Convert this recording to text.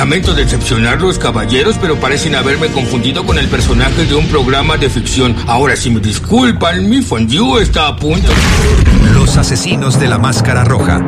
Lamento decepcionarlos, caballeros, pero parecen haberme confundido con el personaje de un programa de ficción. Ahora, si me disculpan, mi fondue está a punto. Los asesinos de la máscara roja.